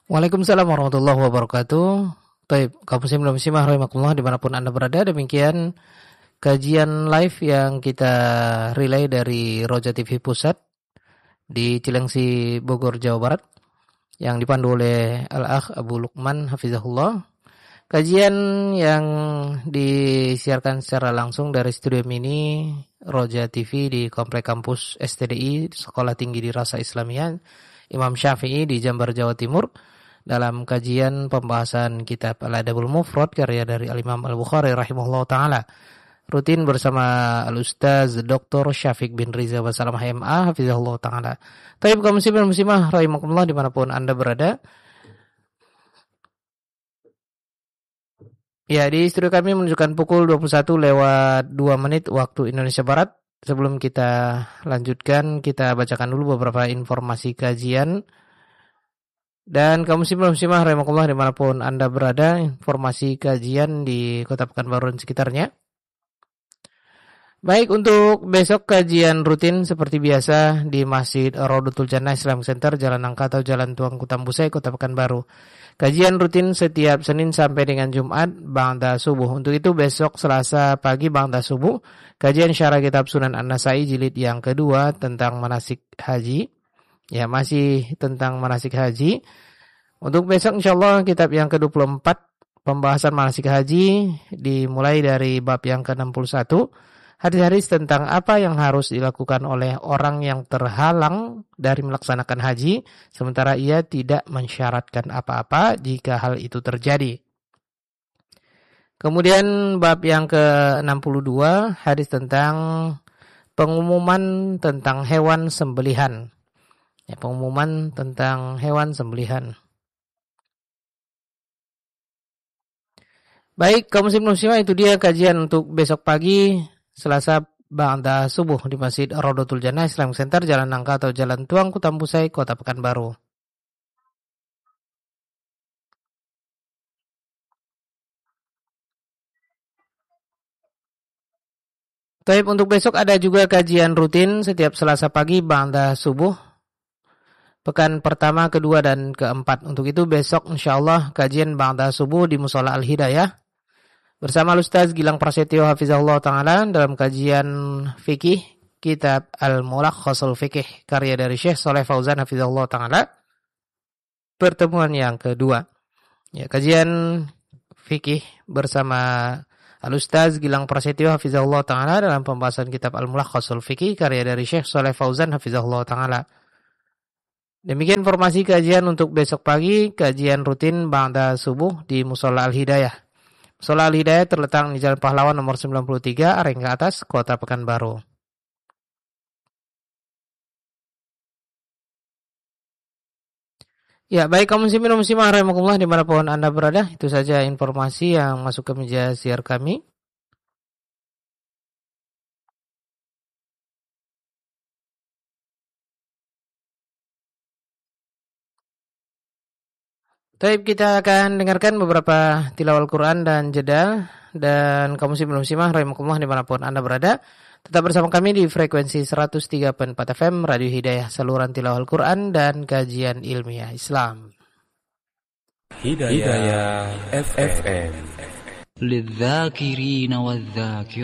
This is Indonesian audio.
Waalaikumsalam warahmatullahi wabarakatuh. Baik, kaum muslim dan muslimah rahimakumullah dimanapun Anda berada, demikian kajian live yang kita relay dari Roja TV Pusat di Cilengsi, Bogor, Jawa Barat yang dipandu oleh Al-Akh Abu Lukman Hafizahullah. Kajian yang disiarkan secara langsung dari studio mini Roja TV di Komplek Kampus STDI Sekolah Tinggi Dirasa Islamiyah Imam Syafi'i di Jember, Jawa Timur, dalam kajian pembahasan kitab Al-Adabul Mufrad karya dari Al-Imam Al-Bukhari rahimahullah ta'ala, rutin bersama Al-Ustaz Dr. Syafiq bin Riza Wasalam HMA hafizahullah ta'ala. Taib kaum muslimin dan muslimah rahimakumullah dimanapun Anda berada. Ya, di studio kami menunjukkan pukul 21:02 waktu Indonesia Barat. Sebelum kita lanjutkan, kita bacakan dulu beberapa informasi kajian. Dan kaum muslimin dan muslimah rahimakumullah dimanapun Anda berada, informasi kajian di Kota Pekanbaru dan sekitarnya. Baik, untuk besok kajian rutin seperti biasa di Masjid Raudatul Jannah Islamic Center, Jalan Nangka atau Jalan Tuanku Tambusai, Kota Pekanbaru. Kajian rutin setiap Senin sampai dengan Jumat ba'da subuh. Untuk itu besok Selasa pagi ba'da subuh, kajian syarah kitab Sunan An-Nasai jilid yang kedua tentang manasik haji. Ya, masih tentang manasik haji. Untuk besok insyaallah kitab yang ke-24 pembahasan manasik haji dimulai dari bab yang ke-61. Hadis-hadis tentang apa yang harus dilakukan oleh orang yang terhalang dari melaksanakan haji sementara ia tidak mensyaratkan apa-apa jika hal itu terjadi. Kemudian bab yang ke-62 hadis tentang pengumuman tentang hewan sembelihan. Ya, pengumuman tentang hewan sembelihan. Baik, kaum muslim muslimah, itu dia kajian untuk besok pagi Selasa ba'da subuh di Masjid Raudatul Jannah Islamic Center, Jalan Nangka atau Jalan Tuanku Tambusai, Kota Pekanbaru. Taib, untuk besok ada juga kajian rutin setiap Selasa pagi ba'da subuh, pekan pertama, kedua, dan keempat. Untuk itu besok insyaallah kajian ba'da subuh di Mushola Al-Hidayah bersama Ustaz Gilang Prasetyo hafizahullah ta'ala dalam kajian fikih kitab Al-Mulakhasul Fikih karya dari Syekh Shalih Fauzan hafizahullah ta'ala, pertemuan yang kedua. Ya, kajian fikih bersama Al-Ustaz Gilang Prasetyo hafizahullah ta'ala dalam pembahasan kitab Al-Mulakhasul Fikih karya dari Syekh Shalih Fauzan hafizahullah ta'ala. Demikian informasi kajian untuk besok pagi, kajian rutin ba'da subuh di Mushola Al-Hidayah. Mushola Al-Hidayah terletak di Jalan Pahlawan nomor 93, Areng ke atas, Kota Pekanbaru. Ya, baik kaum muslimin dan muslimah rahimakumullah dimanapun Anda berada, itu saja informasi yang masuk ke meja siar kami. Baik, kita akan dengarkan beberapa tilawah Al-Quran dan jeda. Dan kaum muslimin dan muslimah rahimakumullah dimanapun Anda berada, tetap bersama kami di frekuensi 103.4 FM Radio Hidayah, saluran tilawah Al-Quran dan kajian ilmiah Islam. Hidayah FM. للذاكرين والذاكرات